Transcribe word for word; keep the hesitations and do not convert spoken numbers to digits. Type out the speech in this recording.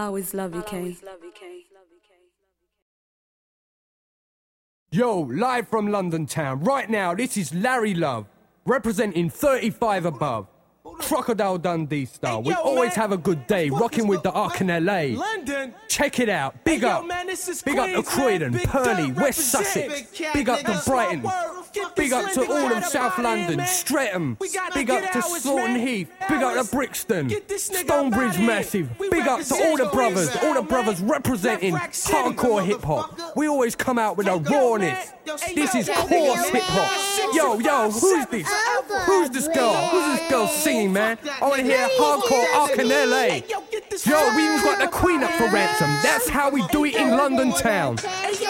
I always love you, Kay. Yo, live from London town. Right now, this is Larry Love, representing thirty-five above. Crocodile Dundee style. Hey, We yo, always man. have a good day, What rocking is- with the Ark in L A. London. Check it out. Big Hey, yo, up. man, this is Big up to Queens, Croydon, man. Big Purley, Dirt West represent. Sussex. Big cat, Big up to nigga. Brighton. Word. Get Big this up to Lindy all right of up South out here, London, man. Streatham. We gotta Big get up to ours, Thornton man. Heath. Big up Ours. to Brixton. Get this nigga up Stonebridge out here. Massive. We Big up to all the represent brothers, Queens, all the man. brothers representing Left Rack City, hardcore hip hop. We always come out with a rawness. This is coarse hip hop. Yo, yo, who's this? Who's this girl? Who's this girl singing, man? I want to hear hardcore Ark in L A. Yo, we even got the Queen up for ransom. That's how we do it in London town. Hey, yo,